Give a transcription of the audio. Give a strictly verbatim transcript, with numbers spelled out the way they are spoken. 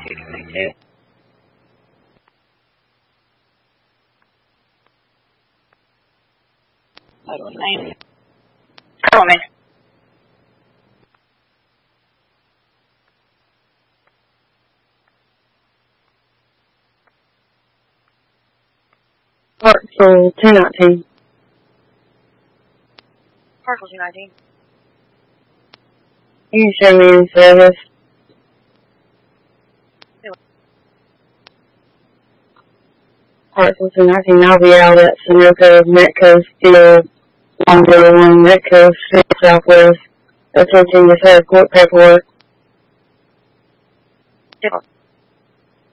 two twenty-two. Total name. Come in. Parcel two nineteen. Parcel two nineteen. You can show me in service. Parcel two nineteen, I'll be out at Sunoco, Metco Steel, one zero one, Metco Street Southwest. Attempting to have court paperwork. Different.